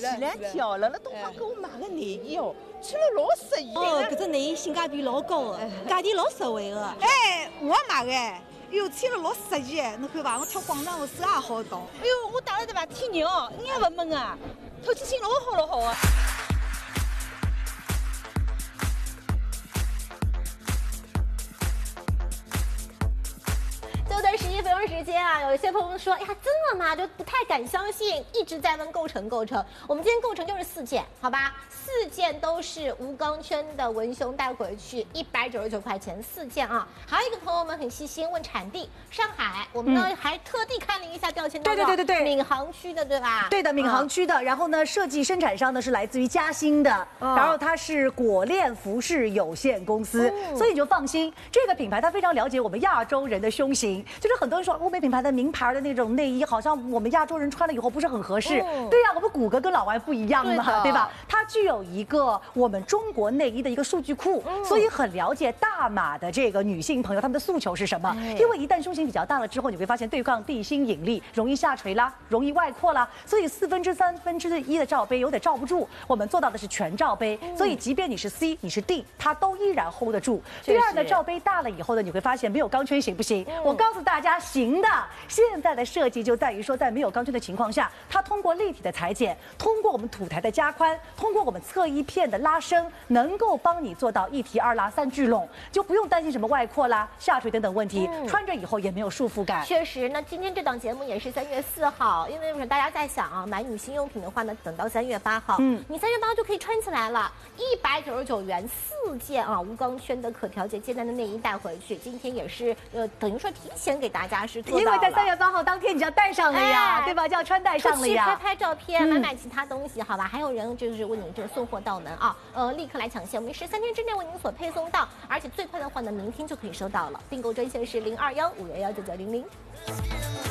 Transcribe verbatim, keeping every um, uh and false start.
前两天哦，辣辣东方给我买个内衣哦，穿了老适宜的。 哦，搿只内衣性价比老高的，价钿老实惠的。 哎，我买的，哎呦，穿了老适宜的，侬看伐？我跳广场舞手也好动。 哎呦，我打了对伐？天热哦，一眼勿闷啊，透气性老好老好啊。 就在十一分钟时间啊，有一些朋友说，哎呀，真的吗？就不太敢相信，一直在问构成构成。我们今天构成就是四件，好吧？四件都是吴刚圈的文胸带回去，一百九十九块钱四件啊。还有一个朋友们很细心问产地，上海，我们呢、嗯、还特地看了一下标签， 对对对对对， 闵行区的对吧？ 对的，闵行区的。然后呢，设计生产商呢是来自于嘉兴的，哦、然后它是果链服饰有限公司，嗯、所以你就放心，这个品牌它非常了解我们亚洲人的胸型。 就是很多人说欧美品牌的名牌的那种内衣，好像我们亚洲人穿了以后不是很合适。嗯、对呀、啊，我们骨骼跟老外不一样嘛， 对, 对吧？它具有一个我们中国内衣的一个数据库，嗯、所以很了解大码的这个女性朋友她们的诉求是什么。因为一旦胸型比较大了之后，你会发现对抗地心引力，容易下垂啦，容易外扩啦，所以四分之三分之一的罩杯有点罩不住。我们做到的是全罩杯，嗯、所以即便你是 C， 你是 D， 它都依然 hold 得住。第二呢，罩杯大了以后呢，你会发现没有钢圈行不行？嗯、我告诉大家。 行的，现在的设计就在于说，在没有钢圈的情况下，它通过立体的裁剪，通过我们土台的加宽，通过我们侧衣片的拉伸，能够帮你做到一提二拉三聚拢，就不用担心什么外扩啦、下垂等等问题。嗯、穿着以后也没有束缚感。 确实，那今天这档节目也是三月四号，因为大家在想啊，买女性用品的话呢，等到三月八号，嗯，你三月八号就可以穿起来了，一百九十九元四件啊，无钢圈的可调节接单的内衣带回去。今天也是呃，等于说提前给大家是做到了。 因为在三月八号当天你就要戴上了呀，哎、对吧？就要穿戴上了呀。 拍拍照片，买买其他东西，好吧？还有人就是为你这送货到门啊，呃，立刻来抢先，我们十三天之内为您所配送到，而且最快的话呢，明天就可以收到了。订购专线是零二幺五幺幺九九零零。